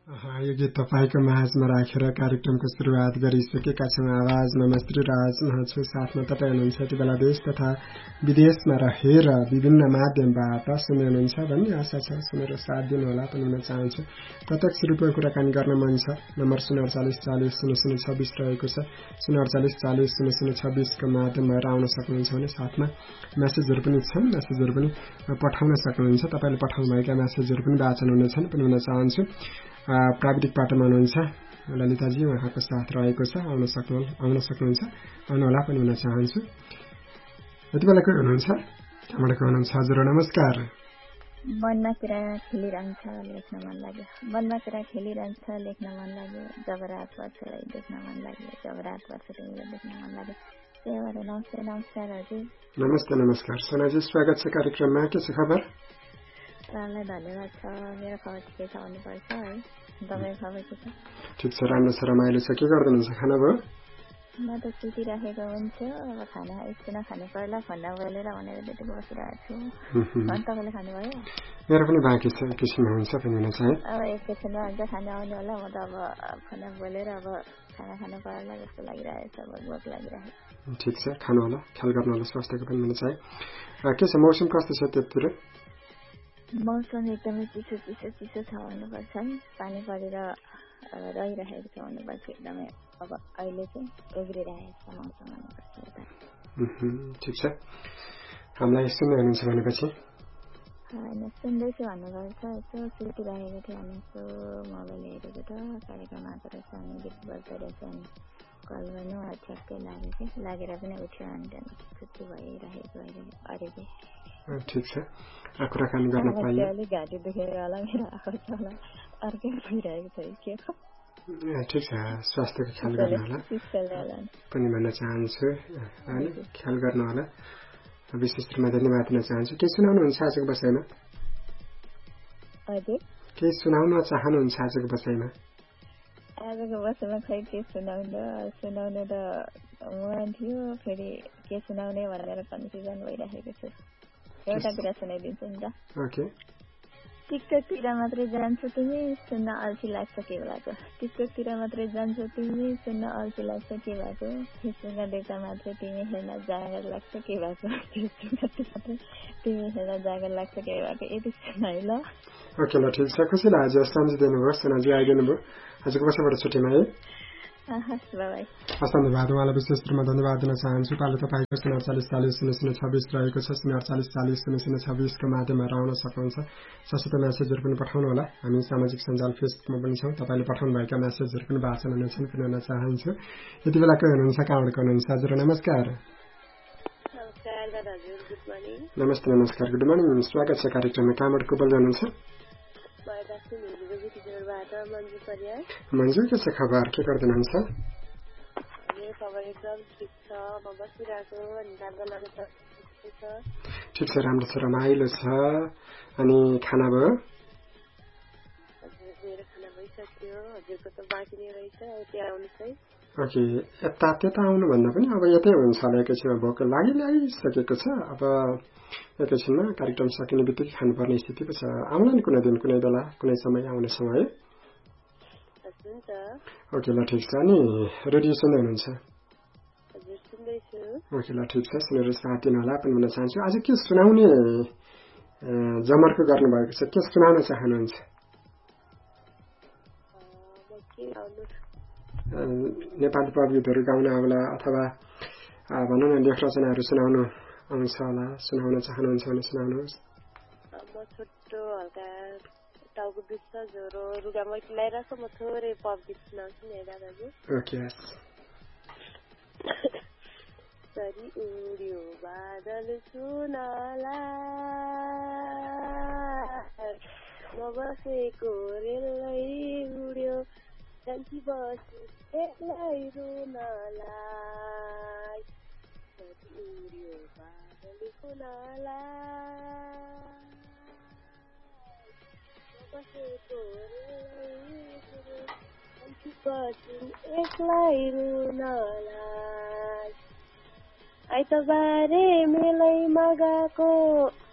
यो गीत तपाईको माझमा राखेर कार्यक्रमको सुरुवात गरिसकेका छौँ। आवाजमा म श्रीराज छु, साथमा तपाईँ हुनुहुन्छ यति बेला देश तथा विदेशमा रहेर विभिन्न माध्यमबाट सुन्दै हुनुहुन्छ भन्ने आशा छ। सुनेर साथ दिनुहोला पनि भन्न चाहन्छु। प्रत्यक्ष रूपमा कुराकानी गर्न मन छ। नम्बर 048400026 रहेको छ। 048400026 को माध्यमबाट आउन सक्नुहुन्छ भने साथमा मेसेजहरू पनि छन्, मेसेजहरू पनि पठाउन सक्नुहुन्छ। तपाईँले पठाउनुभएका मेसेजहरू पनि वाचन हुनेछन् पनि भन्न चाहन्छु। प्राविधिक पाटोमा हुनुहुन्छ ललिताजी, उहाँको साथ रहेको छ। आउन सक्नुहुन्छ, आउनुहोला पनि भन्न चाहन्छु। यति बेला कोही हुनुहुन्छ, कहाँबाट को हुनुहुन्छ? हजुर नमस्कार। मनमा कुरा खेलिरहन्छ लेख्न मन लाग्यो, मनमा कुरा खेलिरहन्छ लेख्न मन लाग्यो, जब रात पर्छलाई देख्न मन लाग्यो, जब रात पर्छ तिमीलाई देख्न मन लाग्यो। त्यही भएर नमस्कार हजुर। नमस्कार सोनाजी, स्वागत छ कार्यक्रममा। के छ खबर? तपाईँलाई धन्यवाद छ। मेरो खबर ठिकै छ भन्नुपर्छ है। तपाईँको खबर के छ? ठिक छ, राम्रो छ, रमाइलो छ। के गर्नुहुन्छ? खाना भयो? म त सुतिराखेको हुन्छु। अब खाना एकछिन खानु पर्ला भन्दा बोलेर भनेर त्यति बसिरहेको छु। अनि तपाईँले खानुभयो? मेरो पनि बाँकी छ, एकैछिनमा हुन्छ पनि हुन चाहिँ। अब एकैछिनमा हुन्छ, खाना आउने होला। म त अब खाना बोलेर अब खाना खानु पर्ला जस्तो लागिरहेको छ, भोक लागिरहेको। ठिक छ, खानु होला, ख्याल गर्नु होला स्वास्थ्यको पनि हुन चाहिँ। के छ मौसम कस्तो छ त्यतिर? मौसम एकदमै चिसो छ भन्नुपर्छ है। पानी परेर रहिरहेको छ भन्नुपर्छ एकदमै। अब अहिले चाहिँ उग्रिरहेको छ मौसम भन्नुपर्छ यता। ठिक छ, हामीलाई सुन्दै हुनुहुन्छ भनेपछि? होइन, सुन्दैछु भन्नुपर्छ। यसो सुतिरहेको थियो अनि यसो मोबाइल हेरेको त कार्यक्रम आएको रहेछ अनि गीत बज्दो रहेछ अनि कल गर्नु ठ्याक्कै लागेर पनि उठ्यो अनि त्यहाँदेखि छुट्टी भइरहेको अरे चाहिँ। ठिक छ, कुराकानी गर्न पाइयो। अलिक घाँटी दुखेर होला, मेरो आँखा छ होला, अर्कै भइरहेको छ के हो। ठिक छ, स्वास्थ्यको ख्याल गर्नु होला पनि भन्न चाहन्छु। ख्याल गर्नु होला। विशेष रूपमा धन्यवाद दिन चाहन्छु। के सुनाउनुहुन्छ आजको बसाइमा? के सुनाउन चाहनुहुन्छ आजको बसाइमा? आजको बसाइमा खै के सुनाउनु त मन थियो, फेरि के सुनाउने भनेर कन्फ्युजन भइरहेको छु। एउटा कुरा सुनाइदिन्छु नि त। ओके। टिकटकतिर मात्रै जान्छौ तिमी, सुन्न अल्छी लाग्छ के भएको? टिकटकतिर मात्रै जान्छौ तिमी, सुन्न अल्छी लाग्छ के भएको? फेसबुकमा देख्दा मात्रै तिमी हेर्न जागर लाग्छ के भएको? फेसबुकमा मात्रै तिमी हेर्न जागर लाग्छ के भएको? यति सुनाइ ल। ओके ल, ठिक छ, खुसी लाग्यो। सम्झिदिनु भयो, सोनाजी आइदिनु भयो आजको बसाइबाट छुट्टीमा है। हस्, धन्यवाद। उहाँलाई विशेष रूपमा धन्यवाद दिन चाहन्छु। पालो तपाईँको 048400026 रहेको छ। 048400026 को माध्यमबाट आउन सक्नुहुन्छ। सशक्त मेसेजहरू पनि पठाउनु होला। हामी सामाजिक सञ्जाल फेसबुकमा पनि छौँ। तपाईँले पठाउनुभएका मेसेजहरू पनि वाचन हुनेछन् पनि भन्न चाहन्छु। यति बेला कोही हुनुहुन्छ, कहाँबाट हुनुहुन्छ? हजुर नमस्कार। नमस्कार, गुड मर्निङ, स्वागत छ कार्यक्रममा। कहाँबाट को बोल्दै हुनुहुन्छ? मन्जु, के छ खबर? के गर्दै हुनुहुन्छ? ठिक छ, राम्रो छ, रमाइलो छ। अनि खाना भयो? ओके, त्यता आउनुभन्दा पनि अब यतै हुन्छ होला। एकैछिनमा भोक लागिसकेको छ। अब एकैछिनमा कार्यक्रम सकिने बित्तिकै खानुपर्ने स्थिति पो छ। आउला नि कुनै दिन, कुनै बेला, कुनै समय आउने समय। ओके ल, ठिक छ। अनि रेडियो सुन्दै हुनुहुन्छ? ओके ल, ठिक छ, सुनेर साथ दिनु होला पनि भन्न चाहन्छु। आज के सुनाउने जमर्को गर्नुभएको छ? के सुनाउन चाहनुहुन्छ? नेपाली पप गीतहरू गाउन आउला अथवा भनौँ न लेख रचनाहरू सुनाउनु आउँछ होला, सुनाउन चाहनुहुन्छ भने सुनाउनुहोस्। छोटो हल्का टाउको दुख्छ, ज्वरो, रुगा मैटी लगाइरहेको म थोरै पप गीत सुनाउँछु नि दादाजु। ओके। सरी उड्यो बादल सुनला, म बसेको रेलै उड्यो, जान्ची बस्छु एक्लै रुनलाई, सरी उड्यो बादल सुनला, बसेको एक्लै रुनलाई, आइतबारे मेलैमा गएको